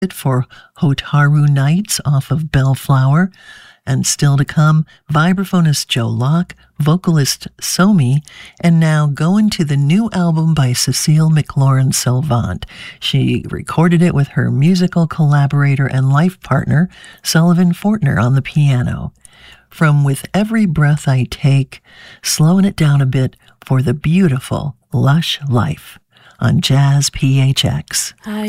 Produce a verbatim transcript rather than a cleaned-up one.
for Hotaru Nights off of Bellflower. And still to come, vibraphonist Joe Locke, vocalist Somi, and now going to the new album by Cecile McLaurin-Salvant. She recorded it with her musical collaborator and life partner, Sullivan Fortner, on the piano. From With Every Breath I Take, slowing it down a bit for the beautiful Lush Life on Jazz P H X. I